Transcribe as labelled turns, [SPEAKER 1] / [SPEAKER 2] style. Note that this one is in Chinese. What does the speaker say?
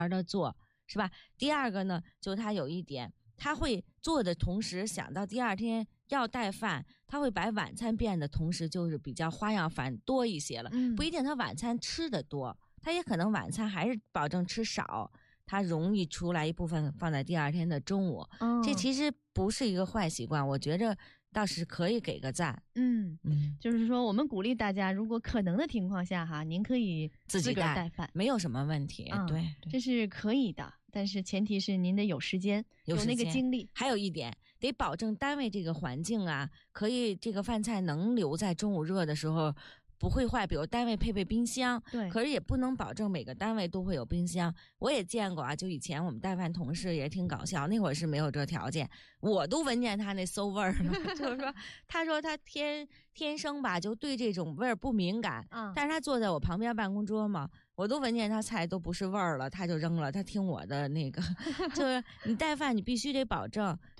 [SPEAKER 1] 的做，是吧？第二个呢，就他有一点，他会做的同时想到第二天要带饭，他会把晚餐变的同时就是比较花样繁多一些了。不一定他晚餐吃的多，他也可能晚餐还是保证吃少，他容易出来一部分放在第二天的中午。这其实不是一个坏习惯，我觉着倒是可以给个赞。
[SPEAKER 2] 就是说我们鼓励大家，如果可能的情况下哈，您可以
[SPEAKER 1] 自己
[SPEAKER 2] 带饭，
[SPEAKER 1] 没有什么问题。对，
[SPEAKER 2] 这是可以的，但是前提是您得有时间，有那个精力。
[SPEAKER 1] 还有一点，得保证单位这个环境啊，可以这个饭菜能留在中午热的时候不会坏，比如单位配冰箱，
[SPEAKER 2] 对，
[SPEAKER 1] 可是也不能保证每个单位都会有冰箱。我也见过啊，就以前我们带饭同事也挺搞笑，那会儿是没有这条件，我都闻见他那馊味儿了。就是说，他说他天生吧就对这种味儿不敏感，但是他坐在我旁边办公桌嘛，我都闻见他菜都不是味儿了，他就扔了，他听我的那个，就是你带饭你必须得保证